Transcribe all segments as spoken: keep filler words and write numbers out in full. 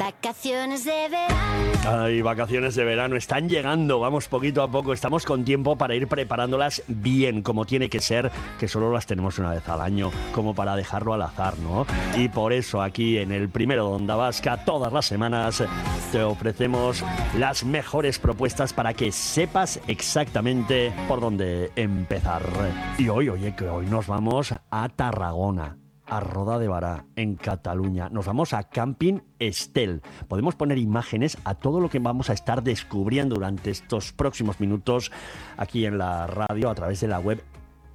Vacaciones de verano. Ay, vacaciones de verano están llegando, vamos poquito a poco, estamos con tiempo para ir preparándolas bien, como tiene que ser, que solo las tenemos una vez al año, como para dejarlo al azar, ¿no? Y por eso aquí en el Primero de Onda Vasca, todas las semanas, te ofrecemos las mejores propuestas para que sepas exactamente por dónde empezar. Y hoy, oye, que hoy nos vamos a Tarragona, a Roda de Bará, en Cataluña. Nos vamos a Camping Estel. Podemos poner imágenes a todo lo que vamos a estar descubriendo durante estos próximos minutos aquí en la radio a través de la web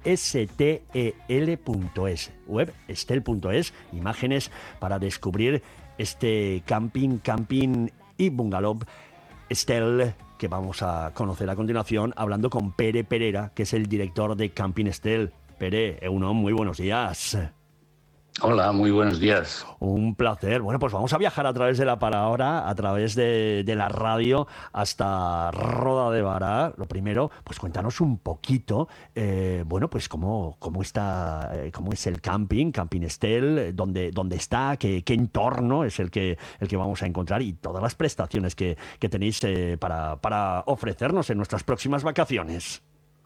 estel punto es, web estel punto es, imágenes para descubrir este camping, camping y bungalow Estel, que vamos a conocer a continuación hablando con Pere Perera, que es el director de Camping Estel. Pere, Eunon, muy buenos días. Hola, muy buenos días. Un placer. Bueno, pues vamos a viajar a través de la palabra, a través de, de la radio hasta Roda de Bará. Lo primero, pues cuéntanos un poquito, eh, bueno, pues cómo, cómo está, eh, cómo es el camping, Camping Estel, dónde, dónde está, qué, qué entorno es el que, el que vamos a encontrar y todas las prestaciones que, que tenéis eh, para, para ofrecernos en nuestras próximas vacaciones.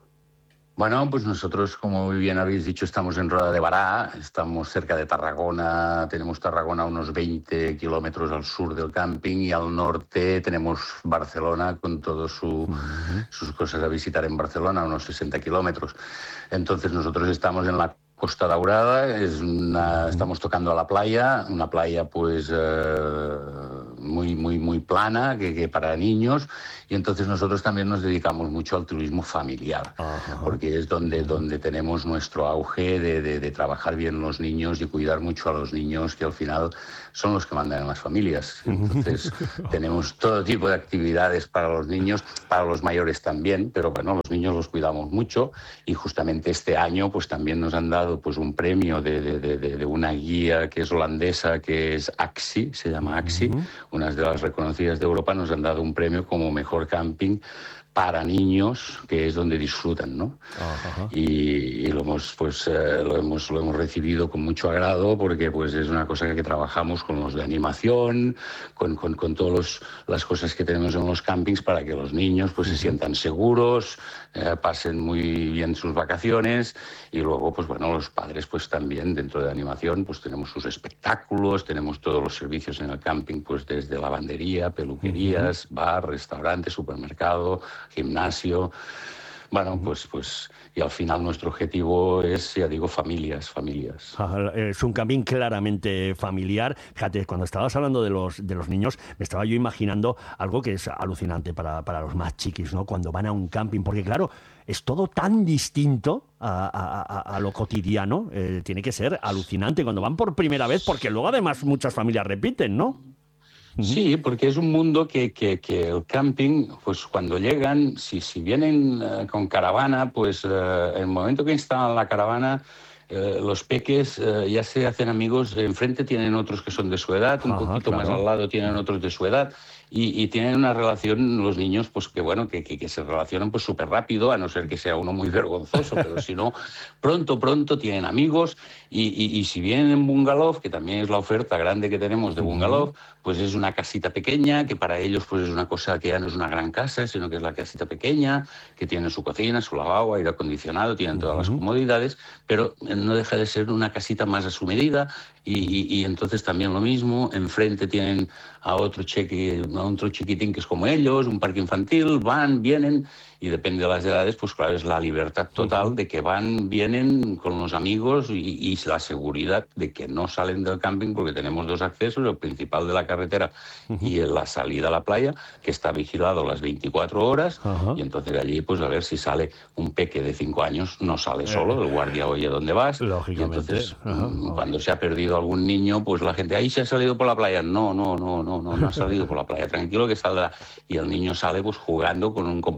Bueno, pues nosotros, como muy bien habéis dicho, estamos en Roda de Bará, estamos cerca de Tarragona, tenemos Tarragona a unos veinte kilómetros al sur del camping y al norte tenemos Barcelona con todas su, uh-huh. sus cosas a visitar en Barcelona, a unos sesenta kilómetros. Entonces nosotros estamos en la Costa Daurada, es una, estamos tocando a la playa, una playa pues eh, muy, muy, muy plana, que, que para niños, y entonces nosotros también nos dedicamos mucho al turismo familiar, uh-huh. porque es donde, donde tenemos nuestro auge de, de, de trabajar bien los niños y cuidar mucho a los niños, que al final son los que mandan en las familias. Entonces tenemos todo tipo de actividades para los niños, para los mayores también, pero bueno, los niños los cuidamos mucho y justamente este año pues también nos han dado pues un premio de, de, de, de una guía que es holandesa, que es AXI, se llama AXI, uh-huh. una de las reconocidas de Europa, nos han dado un premio como mejor camping para niños, que es donde disfrutan, ¿no? Uh-huh. Y, y lo hemos pues eh, lo hemos lo hemos recibido con mucho agrado, porque pues es una cosa que trabajamos con los de animación, con con con todas las cosas que tenemos en los campings para que los niños pues uh-huh. se sientan seguros, eh, pasen muy bien sus vacaciones, y luego pues bueno, los padres pues también dentro de animación pues tenemos sus espectáculos, tenemos todos los servicios en el camping, pues desde lavandería, peluquerías, uh-huh. bar, restaurante, supermercado, gimnasio. Bueno, pues, pues, y al final nuestro objetivo es, ya digo, familias, familias. Es un camping claramente familiar. Fíjate, cuando estabas hablando de los, de los niños, me estaba yo imaginando algo que es alucinante para, para los más chiquis, ¿no? Cuando van a un camping, porque claro, es todo tan distinto a, a, a, a lo cotidiano, eh, tiene que ser alucinante cuando van por primera vez, porque luego además muchas familias repiten, ¿no? Sí, porque es un mundo que, que, que el camping, pues cuando llegan, si, si vienen uh, con caravana, pues uh, en el momento que instalan la caravana, uh, los peques uh, ya se hacen amigos. Enfrente tienen otros que son de su edad, un Ajá, poquito claro. más al lado tienen otros de su edad. Y, y tienen una relación los niños, pues que bueno, que, que, que se relacionan pues súper rápido, a no ser que sea uno muy vergonzoso, pero si no, pronto, pronto tienen amigos, y, y, y si vienen en bungalow, que también es la oferta grande que tenemos de bungalow, pues es una casita pequeña, que para ellos pues es una cosa que ya no es una gran casa, sino que es la casita pequeña, que tiene su cocina, su lavabo, aire acondicionado, tienen todas las comodidades, pero no deja de ser una casita más a su medida, y, y, y entonces también lo mismo, enfrente tienen a otro cheque, a otro chiquitín que es como ellos, un parque infantil, van, vienen, y depende de las edades, pues claro, es la libertad total de que van, vienen con los amigos, y, y la seguridad de que no salen del camping, porque tenemos dos accesos, el principal de la carretera uh-huh. y la salida a la playa, que está vigilado las veinticuatro horas, uh-huh. y entonces allí, pues a ver si sale un peque de cinco años, no sale solo, el guardia oye dónde vas, y entonces uh-huh. cuando se ha perdido algún niño, pues la gente, ahí se ha salido por la playa, no, no, no, no, no, no ha salido por la playa, tranquilo que saldrá, y el niño sale pues jugando con un compañero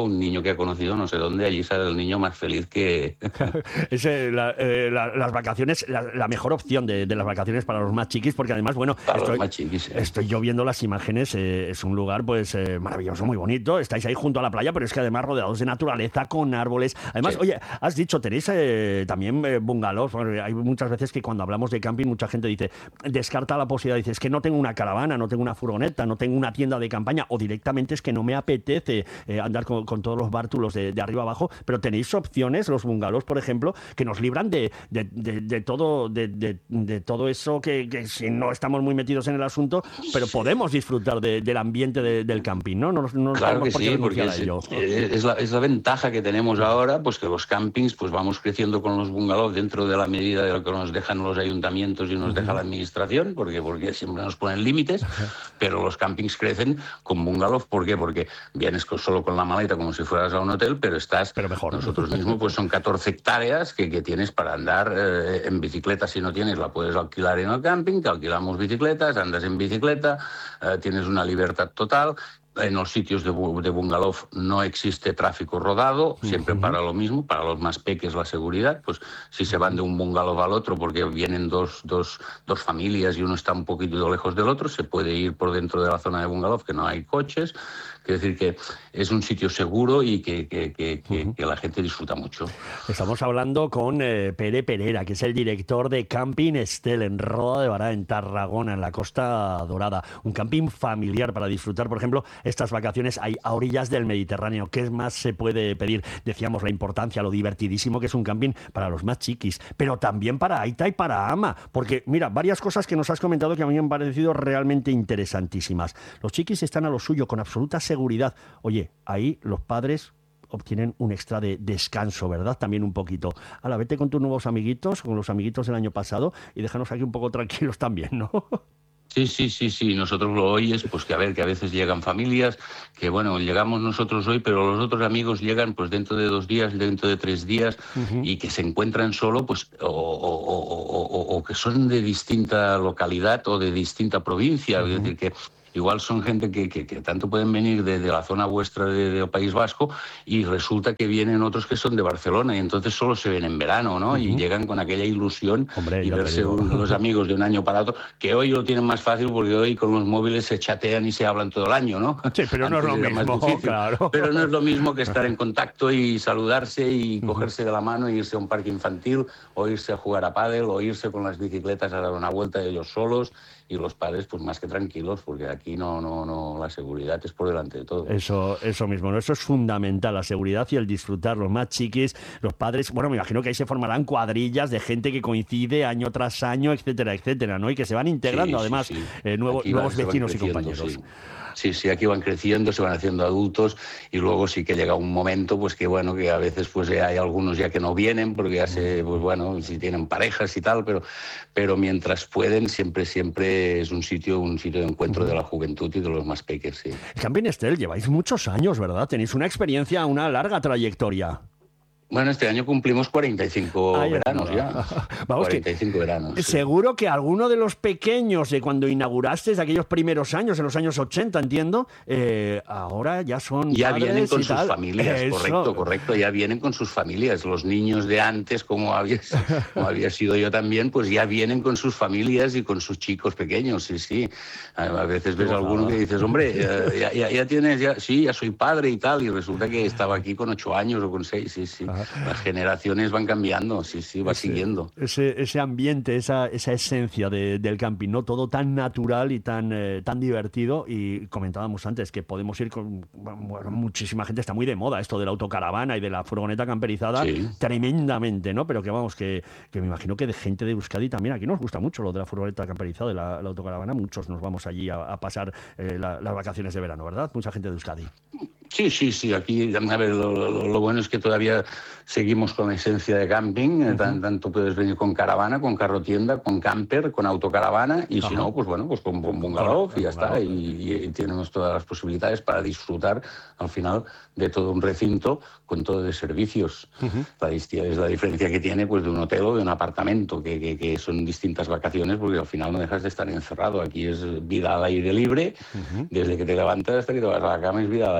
bungalow, un niño que ha conocido no sé dónde, allí sale el niño más feliz que... es eh, la, eh, la, las vacaciones, la, la mejor opción de, de las vacaciones para los más chiquis, porque además, bueno, para estoy, los más chiquis, eh. estoy yo viendo las imágenes, eh, es un lugar pues eh, maravilloso, muy bonito, estáis ahí junto a la playa, pero es que además rodeados de naturaleza, con árboles. Además, sí. Oye, has dicho, tenéis eh, también eh, bungalows. Bueno, hay muchas veces que cuando hablamos de camping, mucha gente dice, descarta la posibilidad, dice, es que no tengo una caravana, no tengo una furgoneta, no tengo una tienda de campaña, o directamente es que no me apetece eh, andar con, con todos los bártulos de, de arriba abajo, pero tenéis opciones, los bungalows, por ejemplo, que nos libran de, de, de, de todo de, de, de todo eso que, que si no estamos muy metidos en el asunto, pero podemos disfrutar de, del ambiente de, del camping, ¿no? no, no claro que sí, porque es, es, la, es la ventaja que tenemos ahora, pues que los campings, pues vamos creciendo con los bungalows dentro de la medida de lo que nos dejan los ayuntamientos y nos uh-huh. deja la administración, porque, porque siempre nos ponen límites, uh-huh. pero los campings crecen con bungalows. ¿Por qué? Porque vienes con, solo con la maleta como si fueras a un hotel, pero estás, pero mejor. Nosotros mismos, pues son catorce hectáreas que, que tienes para andar eh, en bicicleta. Si no tienes, la puedes alquilar en el camping, te alquilamos bicicletas, andas en bicicleta, eh, tienes una libertad total. En los sitios de, de bungalow no existe tráfico rodado, siempre uh-huh. para lo mismo, para los más peques la seguridad, pues si se van de un bungalow al otro porque vienen dos, dos, dos familias y uno está un poquito lejos del otro, se puede ir por dentro de la zona de bungalow, que no hay coches. Quiere decir que es un sitio seguro y que, que, que, que, uh-huh. que la gente disfruta mucho. Estamos hablando con eh, Pere Perera, que es el director de Camping Estel en Roda de Bará, en Tarragona, en la Costa Dorada. Un camping familiar para disfrutar, por ejemplo, estas vacaciones hay a orillas del Mediterráneo. ¿Qué más se puede pedir? Decíamos la importancia, lo divertidísimo que es un camping para los más chiquis, pero también para Aita y para Ama, porque mira, varias cosas que nos has comentado que a mí me han parecido realmente interesantísimas. Los chiquis están a lo suyo con absoluta seguridad. Oye, ahí los padres obtienen un extra de descanso, ¿verdad? También un poquito. Hala, vete con tus nuevos amiguitos, con los amiguitos del año pasado y déjanos aquí un poco tranquilos también, ¿no? Sí, sí, sí, sí, nosotros lo oyes, pues que a ver, que a veces llegan familias, que bueno, llegamos nosotros hoy, pero los otros amigos llegan pues dentro de dos días, dentro de tres días, uh-huh. y que se encuentran solo, pues, o, o, o, o, o que son de distinta localidad o de distinta provincia, uh-huh. es decir, que igual son gente que, que, que tanto pueden venir de, de la zona vuestra de, del País Vasco y resulta que vienen otros que son de Barcelona y entonces solo se ven en verano, ¿no? Uh-huh. Y llegan con aquella ilusión. Hombre, y verse un, los amigos de un año para otro, que hoy lo tienen más fácil porque hoy con los móviles se chatean y se hablan todo el año, ¿no? Sí, pero no es lo mismo, claro. Pero no es lo mismo que estar en contacto y saludarse y uh-huh. cogerse de la mano e irse a un parque infantil o irse a jugar a pádel o irse con las bicicletas a dar una vuelta ellos solos. Y los padres, pues más que tranquilos, porque aquí no, no, no, la seguridad es por delante de todo. Eso, eso mismo, ¿no? Eso es fundamental, la seguridad y el disfrutar. Los más chiquis, los padres, bueno, me imagino que ahí se formarán cuadrillas de gente que coincide año tras año, etcétera, etcétera, ¿no? Y que se van integrando, sí, además, sí, sí. Eh, nuevo, nuevos van, vecinos y compañeros. Sí. Sí, sí, aquí van creciendo, se van haciendo adultos y luego sí que llega un momento, pues que bueno, que a veces pues hay algunos ya que no vienen porque ya se, pues bueno, si tienen parejas y tal, pero, pero mientras pueden siempre, siempre es un sitio, un sitio de encuentro de la juventud y de los más pequeños, sí. Camping Estel, lleváis muchos años, ¿verdad? Tenéis una experiencia, una larga trayectoria. Bueno, este año cumplimos cuarenta y cinco Ay, veranos no. ya. Vamos, cuarenta y cinco que veranos. Sí. Seguro que alguno de los pequeños de cuando inauguraste, de aquellos primeros años, en los años ochenta, entiendo, eh, ahora ya son Ya vienen con y sus tal. familias, Eso. correcto, correcto. Ya vienen con sus familias. Los niños de antes, como había, como había sido yo también, pues ya vienen con sus familias y con sus chicos pequeños, sí, sí. A veces ves a alguno que dices, hombre, ya, ya, ya tienes, ya, sí, ya soy padre y tal, y resulta que estaba aquí con ocho años o con seis, sí, sí. Ajá. Las generaciones van cambiando, sí, sí, va ese, siguiendo. Ese, ese ambiente, esa, esa esencia de, del camping, ¿no? Todo tan natural y tan, eh, tan divertido. Y comentábamos antes que podemos ir con... Bueno, muchísima gente, está muy de moda esto de la autocaravana y de la furgoneta camperizada, sí. tremendamente, ¿no? Pero que vamos, que, que me imagino que de gente de Euskadi también, aquí nos gusta mucho lo de la furgoneta camperizada, de la, la autocaravana, muchos nos vamos allí a, a pasar eh, la, las vacaciones de verano, ¿verdad? Mucha gente de Euskadi. Sí, sí, sí, aquí, a ver, lo, lo, lo bueno es que todavía seguimos con esencia de camping, uh-huh. Tant, tanto puedes venir con caravana, con carro tienda, con camper, con autocaravana, y uh-huh. si no, pues bueno, pues con, con bungalow, uh-huh. y ya está, y, y tenemos todas las posibilidades para disfrutar, al final, de todo un recinto con todo de servicios. Uh-huh. La, es la diferencia que tiene pues de un hotel o de un apartamento, que, que, que son distintas vacaciones, porque al final no dejas de estar encerrado. Aquí es vida al aire libre, uh-huh. desde que te levantas hasta que te vas a la cama es vida al aire libre.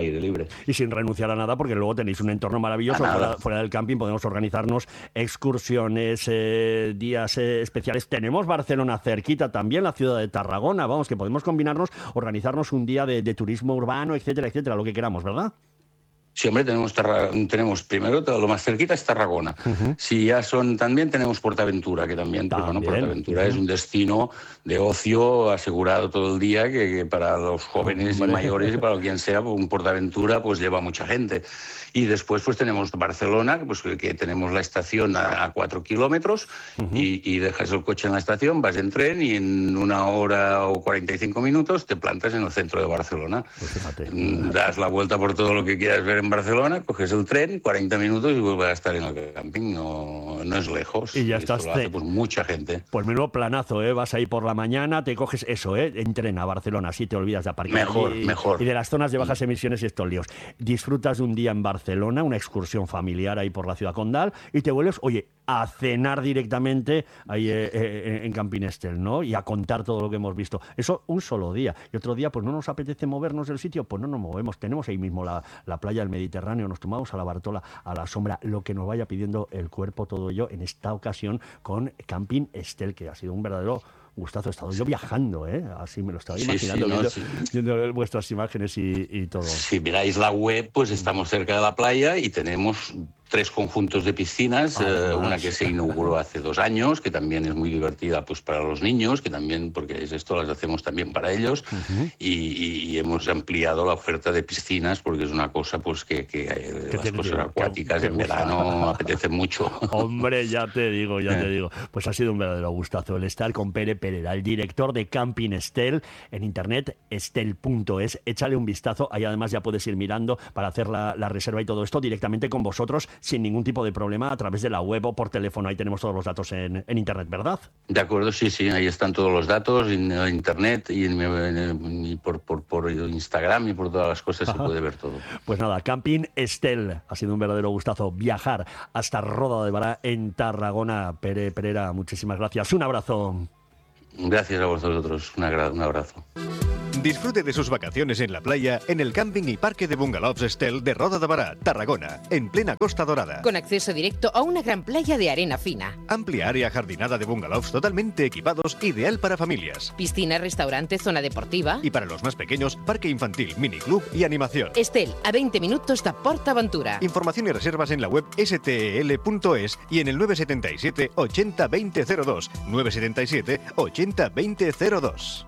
siempre. Y sin renunciar a nada, porque luego tenéis un entorno maravilloso fuera, fuera del camping, podemos organizarnos excursiones, eh, días eh, especiales. Tenemos Barcelona cerquita, también la ciudad de Tarragona, vamos, que podemos combinarnos, organizarnos un día de, de turismo urbano, etcétera, etcétera, lo que queramos, ¿verdad? Sí, hombre, tenemos, Tarra... tenemos primero todo lo más cerquita es Tarragona. Uh-huh. Si ya son, también tenemos Portaventura, que también, también. Pues, bueno, Portaventura uh-huh. es un destino de ocio asegurado todo el día, que, que para los jóvenes uh-huh. y mayores y para quien sea, pues, un Portaventura pues lleva mucha gente. Y después pues tenemos Barcelona, pues que, que tenemos la estación a, a cuatro kilómetros uh-huh. y, y dejas el coche en la estación, vas en tren y en una hora o cuarenta y cinco minutos te plantas en el centro de Barcelona. Pues fíjate. Das la vuelta por todo lo que quieras ver en Barcelona, coges el tren, cuarenta minutos y vuelves a estar en el camping. No, no es lejos. Y ya y estás. Lo hace, pues, mucha gente. Pues menudo planazo, ¿eh? Vas ahí por la mañana, te coges eso, ¿eh? En tren a Barcelona, así te olvidas de aparcar. Mejor, y, mejor. Y de las zonas de bajas emisiones y estos líos. Disfrutas de un día en Barcelona, una excursión familiar ahí por la ciudad condal, y te vuelves, oye, a cenar directamente ahí eh, eh, en Camping Estel, ¿no? Y a contar todo lo que hemos visto. Eso un solo día. Y otro día, pues no nos apetece movernos del sitio, pues no nos movemos. Tenemos ahí mismo la, la playa del Mediterráneo, nos tomamos a la Bartola, a la sombra, lo que nos vaya pidiendo el cuerpo, todo ello, en esta ocasión con Camping Estel, que ha sido un verdadero gustazo. He estado yo viajando, ¿eh? Así me lo estaba imaginando, sí, sí, viendo, no, sí. viendo vuestras imágenes y, y todo. Si miráis la web, pues estamos cerca de la playa y tenemos tres conjuntos de piscinas, eh, una que se inauguró hace dos años, que también es muy divertida pues para los niños, que también, porque es esto, las hacemos también para ellos, uh-huh. y, y, y hemos ampliado la oferta de piscinas, porque es una cosa pues que, que eh, las cosas acuáticas que, que en verano apetece mucho. Hombre, ya te digo, ya te digo. Pues ha sido un verdadero gustazo el estar con Pere Pereda, el director de Camping Estel, en internet, estel punto es. Échale un vistazo, ahí además ya puedes ir mirando para hacer la, la reserva y todo esto directamente con vosotros, sin ningún tipo de problema, a través de la web o por teléfono. Ahí tenemos todos los datos en, en internet, ¿verdad? De acuerdo, sí, sí, ahí están todos los datos en internet y, en, en, y por, por, por Instagram y por todas las cosas. Ajá. Se puede ver todo. Pues nada, Camping Estel, ha sido un verdadero gustazo viajar hasta Roda de Bará en Tarragona. Pere Pereda, muchísimas gracias. Un abrazo. Gracias a vosotros, un abrazo. Disfrute de sus vacaciones en la playa en el camping y parque de bungalows Estel de Roda de Bará, Tarragona, en plena Costa Dorada. Con acceso directo a una gran playa de arena fina. Amplia área jardinada de bungalows totalmente equipados, ideal para familias. Piscina, restaurante, zona deportiva. Y para los más pequeños, parque infantil, miniclub y animación. Estel, a veinte minutos de PortAventura. Información y reservas en la web ese te ele punto es y en el nueve setenta y siete ochenta veinte cero dos. nueve setenta y siete ochenta veinte cero dos.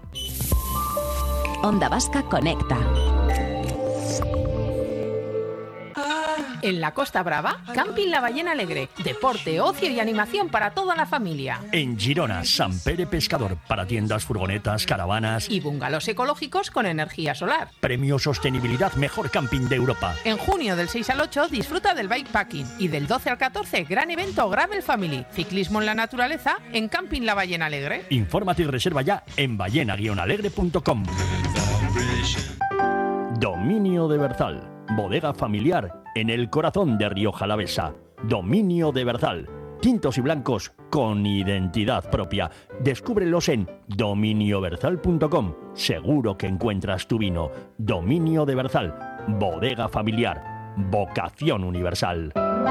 Onda Vasca Conecta. En la Costa Brava, Camping La Ballena Alegre. Deporte, ocio y animación para toda la familia. En Girona, Sant Pere Pescador, para tiendas, furgonetas, caravanas y bungalows ecológicos con energía solar. Premio Sostenibilidad Mejor Camping de Europa. En junio del seis al ocho disfruta del bikepacking y del doce al catorce gran evento Gravel Family. Ciclismo en la naturaleza en Camping La Ballena Alegre. Infórmate y reserva ya en ballena guion alegre punto com. Dominio de Berzal. Bodega familiar en el corazón de Rioja Alavesa. Dominio de Berzal. Tintos y blancos con identidad propia. Descúbrelos en dominio berzal punto com. Seguro que encuentras tu vino. Dominio de Berzal. Bodega familiar. Vocación universal.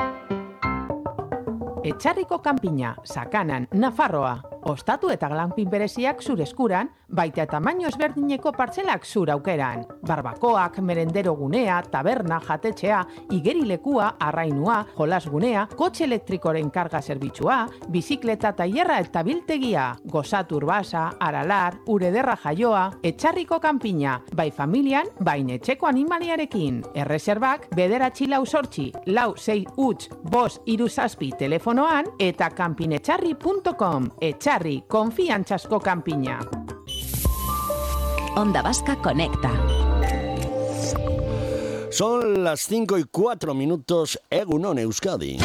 Etxarriko kanpina, Sakanan, Nafarroa. Ostatu eta glampin bereziak zure eskuran, baita eta tamaino ezberdineko partzelak zure aukeran. Barbakoak, merendero gunea, taberna, jatetxea, igerilekua, arrainua, jolasgunea, kotxe elektrikoren karga zerbitzua, bizikleta tailerra eta biltegia, gozatu urbasa, aralar, urederra jaioa, Etxarriko kanpina, bai familian, bai etxeko animaliarekin. Erreserbak, bederatzi lau sortzi, lau sei huts, bos hiru zazpi telefonoan eta kanpinetxarri punto com. Etxarri, konfiantzazko kanpina. Onda Vasca Conecta. Son las cinco y cuatro minutos. Egunon Euskadi.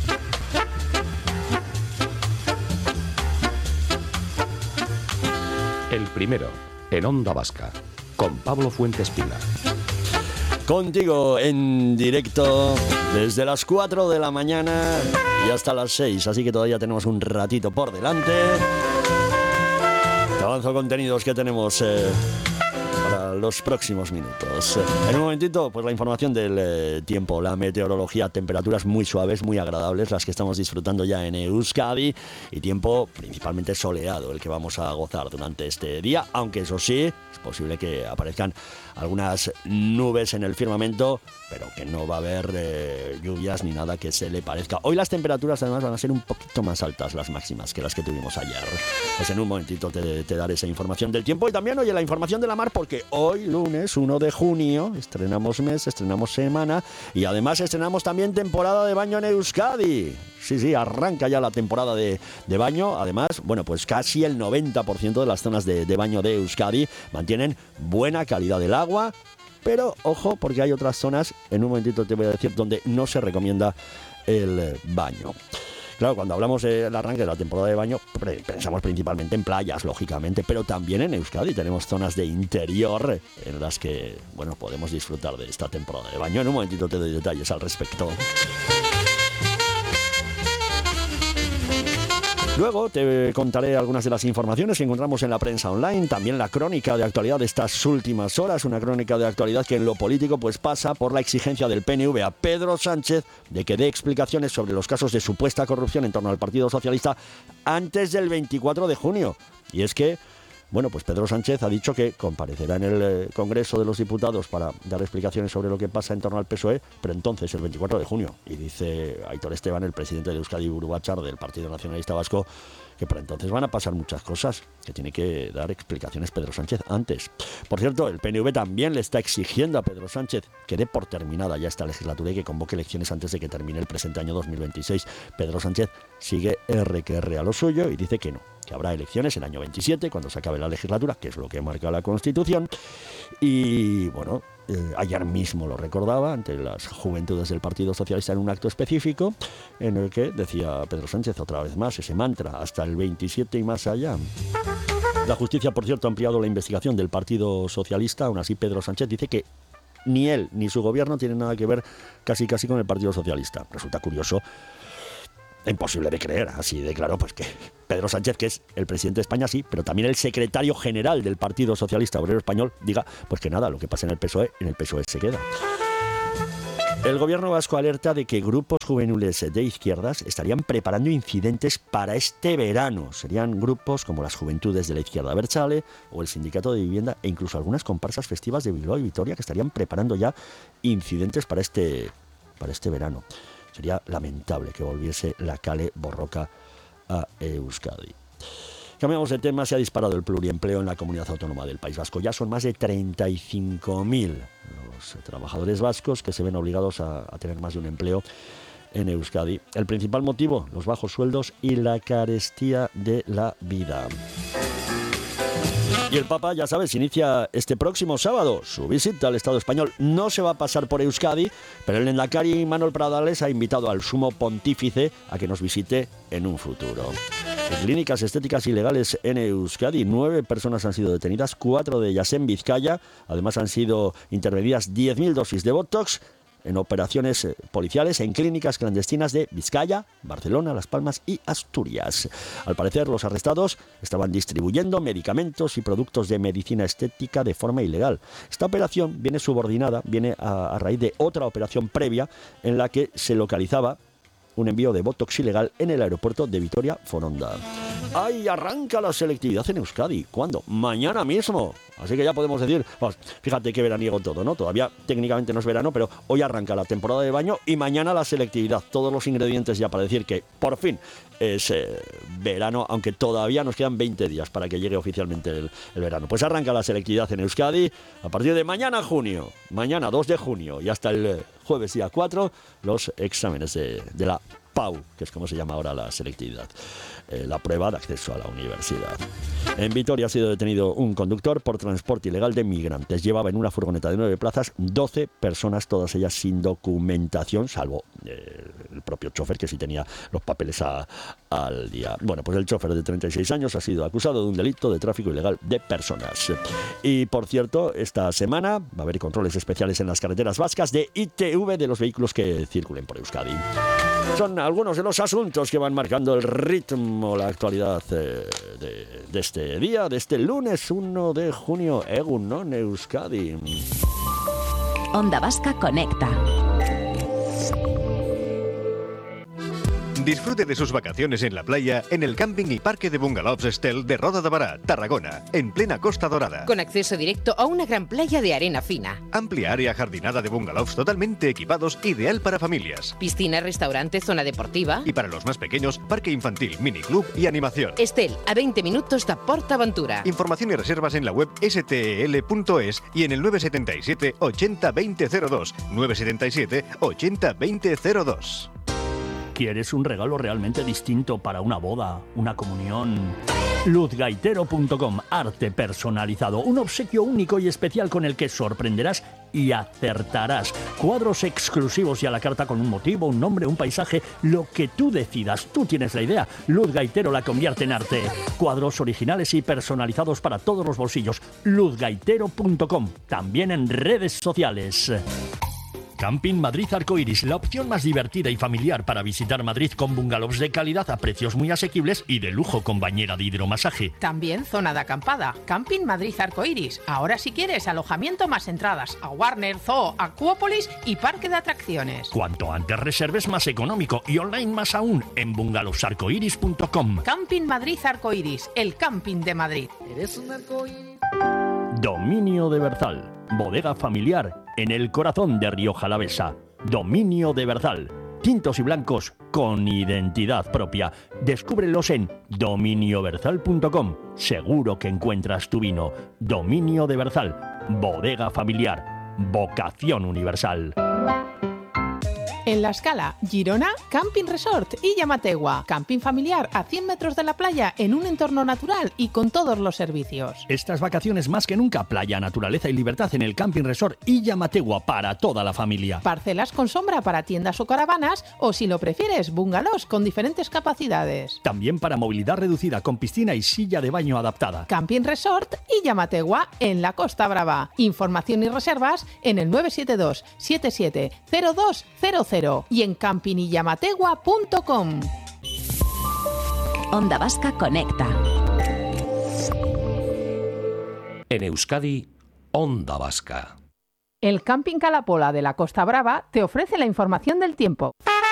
El primero, en Onda Vasca, con Pablo Fuentespina. Contigo en directo desde las cuatro de la mañana y hasta las seis, así que todavía tenemos un ratito por delante. Te avanzo contenidos que tenemos eh, para los próximos minutos. En un momentito, pues la información del eh, tiempo, la meteorología, temperaturas muy suaves, muy agradables, las que estamos disfrutando ya en Euskadi, y tiempo principalmente soleado, el que vamos a gozar durante este día, aunque eso sí, es posible que aparezcan algunas nubes en el firmamento, pero que no va a haber eh, lluvias ni nada que se le parezca. Hoy las temperaturas además van a ser un poquito más altas, las máximas, que las que tuvimos ayer. Pues en un momentito te, te daré esa información del tiempo y también, oye, la información de la mar, porque hoy, lunes uno de junio, estrenamos mes, estrenamos semana y además estrenamos también temporada de baño en Euskadi. Sí, sí, arranca ya la temporada de, de baño. Además, bueno, pues casi el noventa por ciento de las zonas de, de baño de Euskadi mantienen buena calidad del agua. Pero ojo, porque hay otras zonas, en un momentito te voy a decir, donde no se recomienda el baño. Claro, cuando hablamos del arranque de la temporada de baño, pensamos principalmente en playas, lógicamente, pero también en Euskadi tenemos zonas de interior en las que, bueno, podemos disfrutar de esta temporada de baño. En un momentito te doy detalles al respecto. Luego te contaré algunas de las informaciones que encontramos en la prensa online, también la crónica de actualidad de estas últimas horas, una crónica de actualidad que en lo político pues pasa por la exigencia del P N V a Pedro Sánchez de que dé explicaciones sobre los casos de supuesta corrupción en torno al Partido Socialista antes del veinticuatro de junio. Y es que, bueno, pues Pedro Sánchez ha dicho que comparecerá en el Congreso de los Diputados para dar explicaciones sobre lo que pasa en torno al P S O E, pero entonces el veinticuatro de junio. Y dice Aitor Esteban, el presidente de Euskadi Buru Batzar del Partido Nacionalista Vasco, que para entonces van a pasar muchas cosas, que tiene que dar explicaciones Pedro Sánchez antes. Por cierto, el P N V también le está exigiendo a Pedro Sánchez que dé por terminada ya esta legislatura y que convoque elecciones antes de que termine el presente año dos mil veintiséis. Pedro Sánchez sigue R que R a lo suyo y dice que no, que habrá elecciones el año veintisiete, cuando se acabe la legislatura, que es lo que marca la Constitución. Y bueno, eh, ayer mismo lo recordaba ante las juventudes del Partido Socialista en un acto específico en el que decía Pedro Sánchez otra vez más ese mantra, hasta el veintisiete y más allá. La justicia, por cierto, ha ampliado la investigación del Partido Socialista. Aún así, Pedro Sánchez dice que ni él ni su gobierno tienen nada que ver casi casi con el Partido Socialista. Resulta curioso, imposible de creer, así de claro, pues que Pedro Sánchez, que es el presidente de España, sí, pero también el secretario general del Partido Socialista Obrero Español, diga pues que nada, lo que pasa en el P S O E, en el P S O E se queda. El gobierno vasco alerta de que grupos juveniles de izquierdas estarían preparando incidentes para este verano. Serían grupos como las Juventudes de la Izquierda Abertzale o el Sindicato de Vivienda e incluso algunas comparsas festivas de Bilbao y Vitoria que estarían preparando ya incidentes para este, para este verano. Sería lamentable que volviese la kale borroka a Euskadi. Cambiamos de tema. Se ha disparado el pluriempleo en la comunidad autónoma del País Vasco. Ya son más de treinta y cinco mil los trabajadores vascos que se ven obligados a, a tener más de un empleo en Euskadi. El principal motivo, los bajos sueldos y la carestía de la vida. Y el Papa, ya sabes, inicia este próximo sábado su visita al Estado español. No se va a pasar por Euskadi, pero el Lehendakari Manuel Pradales ha invitado al sumo pontífice a que nos visite en un futuro. En clínicas estéticas ilegales en Euskadi, nueve personas han sido detenidas, cuatro de ellas en Vizcaya. Además han sido intervenidas diez mil dosis de Botox en operaciones policiales en clínicas clandestinas de Vizcaya, Barcelona, Las Palmas y Asturias. Al parecer, los arrestados estaban distribuyendo medicamentos y productos de medicina estética de forma ilegal. Esta operación viene subordinada, viene a, a raíz de otra operación previa en la que se localizaba un envío de Botox ilegal en el aeropuerto de Vitoria-Foronda. ¡Ay, arranca la selectividad en Euskadi! ¿Cuándo? Mañana mismo. Así que ya podemos decir, pues, fíjate qué veraniego todo, ¿no? Todavía técnicamente no es verano, pero hoy arranca la temporada de baño y mañana la selectividad. Todos los ingredientes ya para decir que por fin es eh, verano, aunque todavía nos quedan veinte días para que llegue oficialmente el, el verano. Pues arranca la selectividad en Euskadi a partir de mañana junio, mañana dos de junio y hasta el jueves día cuatro, los exámenes de, de la P A U, que es como se llama ahora la selectividad, eh, la prueba de acceso a la universidad. En Vitoria ha sido detenido un conductor por transporte ilegal de migrantes. Llevaba en una furgoneta de nueve plazas doce personas, todas ellas sin documentación, salvo eh, el propio chofer, que sí tenía los papeles a, al día. Bueno, pues el chofer de treinta y seis años ha sido acusado de un delito de tráfico ilegal de personas. Y, por cierto, esta semana va a haber controles especiales en las carreteras vascas de I T V de los vehículos que circulen por Euskadi. Son algunos de los asuntos que van marcando el ritmo, la actualidad eh, de, de este día, de este lunes uno de junio. Egunon Euskadi. Onda Vasca Conecta. Disfrute de sus vacaciones en la playa en el camping y parque de bungalows Estel de Roda de Bará, Tarragona, en plena Costa Dorada. Con acceso directo a una gran playa de arena fina. Amplia área jardinada de bungalows totalmente equipados, ideal para familias. Piscina, restaurante, zona deportiva. Y para los más pequeños, parque infantil, miniclub y animación. Estel, a veinte minutos de PortAventura. Información y reservas en la web ese te ele punto es y en el nueve siete siete, ochenta, veinte cero dos. nueve siete siete, ochenta, veinte cero dos. ¿Quieres un regalo realmente distinto para una boda, una comunión? luz gaitero punto com, arte personalizado, un obsequio único y especial con el que sorprenderás y acertarás. Cuadros exclusivos y a la carta con un motivo, un nombre, un paisaje, lo que tú decidas. Tú tienes la idea. Luz Gaitero la convierte en arte. Cuadros originales y personalizados para todos los bolsillos. luz gaitero punto com, también en redes sociales. Camping Madrid Arcoiris, la opción más divertida y familiar para visitar Madrid con bungalows de calidad a precios muy asequibles y de lujo con bañera de hidromasaje. También zona de acampada. Camping Madrid Arcoiris. Ahora si quieres alojamiento más entradas a Warner, Zoo, Acuópolis y parque de atracciones. Cuanto antes reserves más económico y online más aún en bungalows arcoiris punto com. Camping Madrid Arcoiris, el camping de Madrid. Eres un arcoíris. Dominio de Berzal, bodega familiar en el corazón de Rioja Alavesa. Dominio de Berzal, tintos y blancos con identidad propia. Descúbrelos en dominio berzal punto com. Seguro que encuentras tu vino. Dominio de Berzal, bodega familiar, vocación universal. En La Escala, Girona, Camping Resort y Llamategua. Camping familiar a cien metros de la playa en un entorno natural y con todos los servicios. Estas vacaciones más que nunca, playa, naturaleza y libertad en el Camping Resort y Llamategua para toda la familia. Parcelas con sombra para tiendas o caravanas o, si lo prefieres, bungalows con diferentes capacidades. También para movilidad reducida con piscina y silla de baño adaptada. Camping Resort y Llamategua en la Costa Brava. Información y reservas en el nueve siete dos, siete siete cero dos cero cero y en camping y llamategua punto com. Onda Vasca Conecta. En Euskadi, Onda Vasca. El Camping Calapola de la Costa Brava te ofrece la información del tiempo.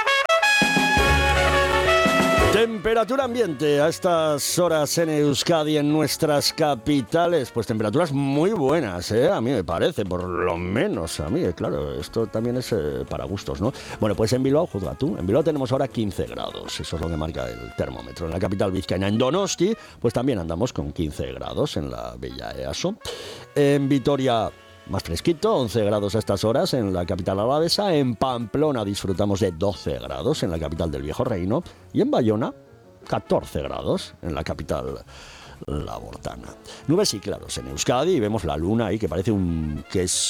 Temperatura ambiente a estas horas en Euskadi, en nuestras capitales. Pues temperaturas muy buenas, ¿eh? A mí me parece, por lo menos a mí. Claro, esto también es eh, para gustos, ¿no? Bueno, pues en Bilbao, juzga tú, en Bilbao tenemos ahora quince grados. Eso es lo que marca el termómetro. En la capital vizcaína, en Donosti, pues también andamos con quince grados en la bella Easo. En Vitoria, más fresquito, once grados a estas horas en la capital alavesa. En Pamplona disfrutamos de doce grados en la capital del Viejo Reino. Y en Bayona, catorce grados en la capital labortana. Nubes y claros en Euskadi y vemos la luna ahí que parece un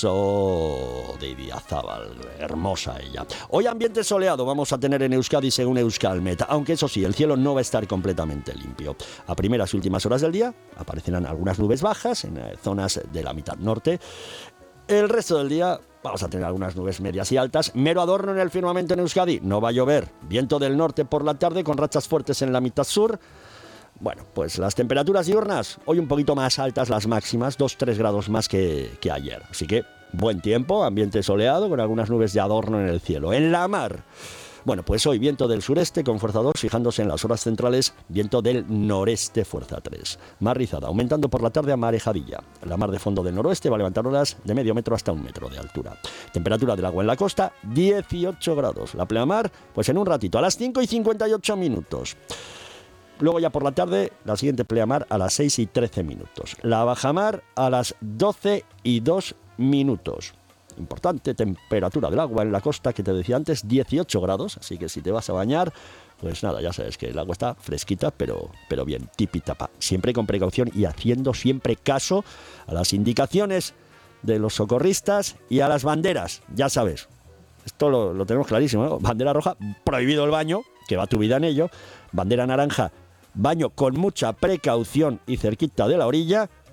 queso de Idiazábal. Hermosa ella. Hoy ambiente soleado vamos a tener en Euskadi según Euskalmet, aunque eso sí, el cielo no va a estar completamente limpio. A primeras y últimas horas del día aparecerán algunas nubes bajas en zonas de la mitad norte. El resto del día vamos a tener algunas nubes medias y altas. Mero adorno en el firmamento en Euskadi. No va a llover. Viento del norte por la tarde con rachas fuertes en la mitad sur. Bueno, pues las temperaturas diurnas, hoy un poquito más altas las máximas, dos a tres grados más que, que ayer. Así que buen tiempo, ambiente soleado con algunas nubes de adorno en el cielo. En la mar, bueno, pues hoy viento del sureste con fuerza dos, fijándose en las horas centrales, viento del noreste, fuerza tres. Mar rizada, aumentando por la tarde a marejadilla. La mar de fondo del noroeste va a levantar olas de medio metro hasta un metro de altura. Temperatura del agua en la costa, dieciocho grados. La pleamar, pues en un ratito, a las cinco y cincuenta y ocho minutos. Luego ya por la tarde, la siguiente pleamar a las seis y trece minutos. La bajamar a las doce y dos minutos. Importante temperatura del agua en la costa, que te decía antes, dieciocho grados. Así que si te vas a bañar, pues nada, ya sabes que el agua está fresquita, pero, pero bien, tipi-tapa. Siempre con precaución y haciendo siempre caso a las indicaciones de los socorristas y a las banderas. Ya sabes, esto lo, lo tenemos clarísimo, ¿no? Bandera roja, prohibido el baño, que va tu vida en ello. Bandera naranja, baño con mucha precaución y cerquita de la orilla.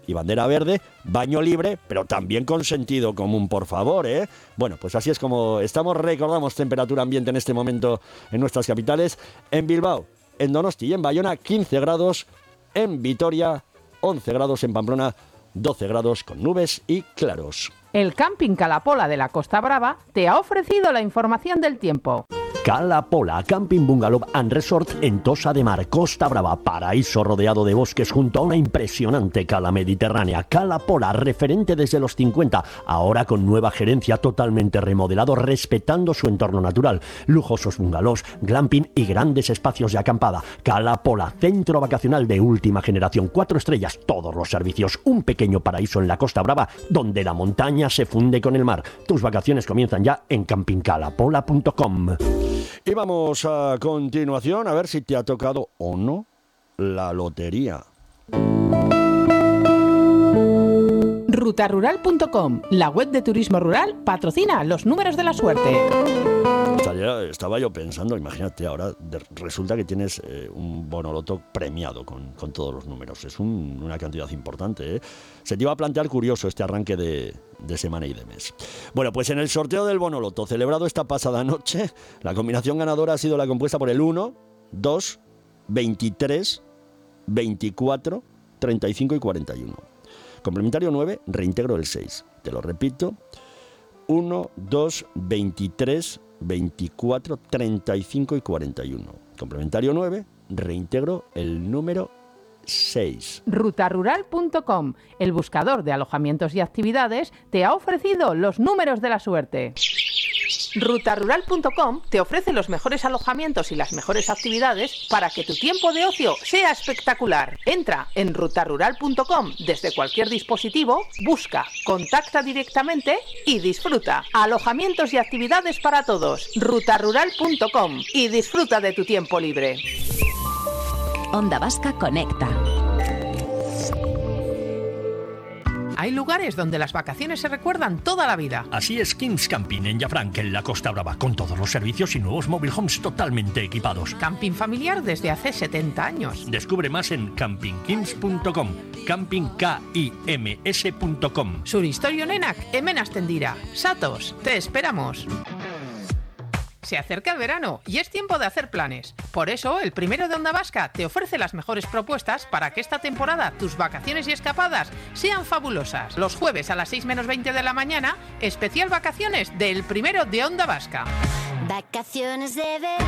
y bandera verde, baño libre, pero también con sentido común, por favor, ¿eh? Bueno, pues así es como estamos, recordamos temperatura ambiente en este momento en nuestras capitales. En Bilbao, en Donosti y en Bayona, quince grados, en Vitoria, once grados, en Pamplona, doce grados con nubes y claros. El Camping Calapola de la Costa Brava te ha ofrecido la información del tiempo. Calapola, Camping Bungalow and Resort en Tossa de Mar, Costa Brava, paraíso rodeado de bosques junto a una impresionante cala mediterránea. Calapola, referente desde los cincuenta, ahora con nueva gerencia, totalmente remodelado, respetando su entorno natural. Lujosos bungalows, glamping y grandes espacios de acampada. Calapola, centro vacacional de última generación, cuatro estrellas, todos los servicios, un pequeño paraíso en la Costa Brava, donde la montaña se funde con el mar. Tus vacaciones comienzan ya en camping calapola punto com. Y vamos a continuación a ver si te ha tocado o no la lotería. ruta rural punto com, la web de turismo rural, patrocina los números de la suerte. Estaba yo pensando, imagínate, ahora de, resulta que tienes eh, un bonoloto premiado con, con todos los números. Es un, una cantidad importante, ¿eh? Se te iba a plantear curioso este arranque de, de semana y de mes. Bueno, pues en el sorteo del bonoloto celebrado esta pasada noche, la combinación ganadora ha sido la compuesta por el uno, dos, veintitrés, veinticuatro, treinta y cinco y cuarenta y uno. Complementario nueve, reintegro el seis. Te lo repito, uno, dos, veintitrés, veinticuatro, treinta y cinco y cuarenta y uno. Complementario nueve, reintegro el número seis. ruta rural punto com, el buscador de alojamientos y actividades, te ha ofrecido los números de la suerte. ruta rural punto com te ofrece los mejores alojamientos y las mejores actividades para que tu tiempo de ocio sea espectacular. Entra en ruta rural punto com desde cualquier dispositivo, busca, contacta directamente y disfruta. Alojamientos y actividades para todos. ruta rural punto com y disfruta de tu tiempo libre. Onda Vasca Conecta. Hay lugares donde las vacaciones se recuerdan toda la vida. Así es Kings Camping en Llafranc, en la Costa Brava, con todos los servicios y nuevos mobile homes totalmente equipados. Camping familiar desde hace setenta años. Descubre más en camping kings punto com, camping kims punto com. Surhistorionenak, hemen hasten dira. Satos, te esperamos. Se acerca el verano y es tiempo de hacer planes. Por eso, el primero de Onda Vasca te ofrece las mejores propuestas para que esta temporada tus vacaciones y escapadas sean fabulosas. Los jueves a las seis menos veinte de la mañana, especial vacaciones del primero de Onda Vasca. Vacaciones de verano.